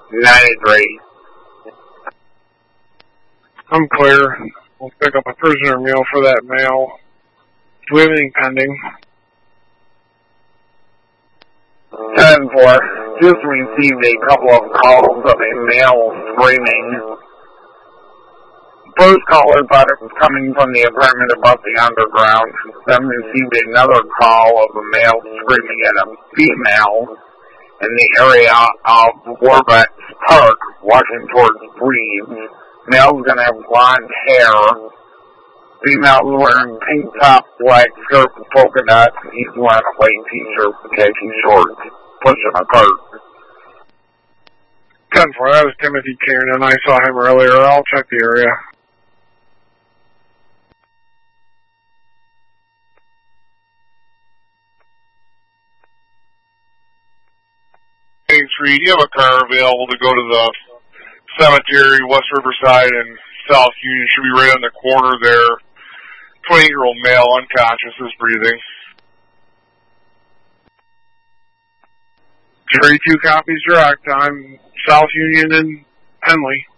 93. I'm clear. We'll pick up a prisoner meal for that male. Do we have anything pending? 10-4. Just received a couple of calls of a male screaming. First caller thought it was coming from the apartment above the underground. Then received another call of a male screaming at a female in the area of Warbeck Park, walking towards Breeze. Male's gonna have blonde hair. Female's wearing pink top, black skirt with polka dots. He's wearing a white t-shirt with khaki shorts, pushing a cart. 10-4, that was Timothy Kiernan. I saw him earlier. I'll check the area. Street, you have a car available to go to the cemetery, West Riverside and South Union. Should be right on the corner there. 20-year-old male, unconscious, is breathing. 32 copies direct. I'm South Union and Henley.